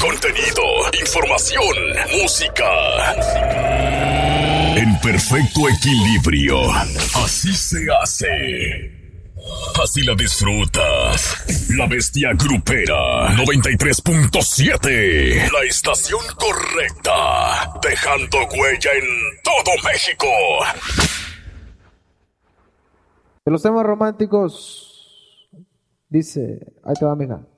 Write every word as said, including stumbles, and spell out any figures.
Contenido, información, música. En perfecto equilibrio. Así se hace. Así la disfrutas. La Bestia Grupera noventa y tres punto siete. La estación correcta. Dejando huella en todo México. De los temas románticos, dice, ahí te va, mija.